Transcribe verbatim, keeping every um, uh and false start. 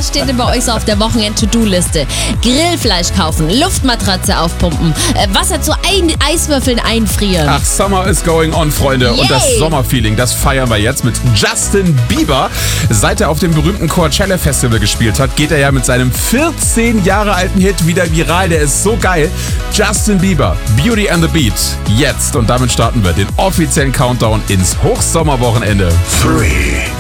steht denn bei euch so auf der Wochenend-To-Do-Liste? Grillfleisch kaufen, Luftmatratze aufpumpen, äh, Wasser zu ein Eiswürfeln einfrieren. Ach, Summer is going on, Freunde. Yay. Und das Sommerfeeling, das feiern wir jetzt mit Justin Bieber. Seit er auf dem berühmten Coachella Festival gespielt hat, geht er ja mit seinem vierzehn Jahre alten Hit wieder viral. Der ist so geil. Justin Bieber, Beauty and the Beat. Jetzt. Und damit starten wir den offiziellen Countdown ins Hochsommerwochenende. Three.